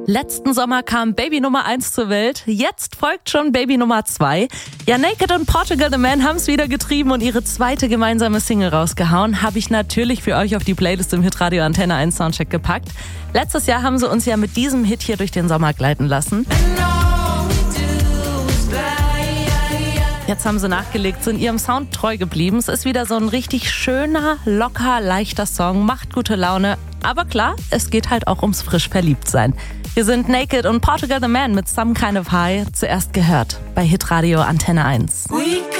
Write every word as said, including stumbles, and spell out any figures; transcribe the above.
Letzten Sommer kam Baby Nummer eins zur Welt, jetzt folgt schon Baby Nummer zwei. Ja, Naked und Portugal The Man haben es wieder getrieben und ihre zweite gemeinsame Single rausgehauen. Habe ich natürlich für euch auf die Playlist im Hitradio Antenne eins Soundcheck gepackt. Letztes Jahr haben sie uns ja mit diesem Hit hier durch den Sommer gleiten lassen. Jetzt haben sie nachgelegt, sind ihrem Sound treu geblieben. Es ist wieder so ein richtig schöner, locker, leichter Song, macht gute Laune. Aber klar, es geht halt auch ums frisch Verliebtsein. Wir sind Naked und Portugal The Man mit Some Kind of High, zuerst gehört bei Hitradio Antenne eins.